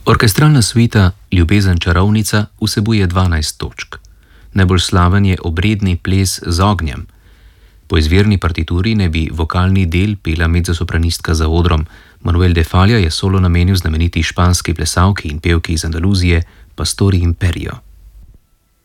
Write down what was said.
Orkestralna svita Ljubezen čarovnica vsebuje 12 točk. Najbolj slaven je obredni ples z ognjem. Po izvirni partituri ne bi vokalni del pela mezzosopranistka za odrom. Manuel de Falla je solo namenil znameniti španski plesalki in pevki iz Andaluzije Pastori Imperio.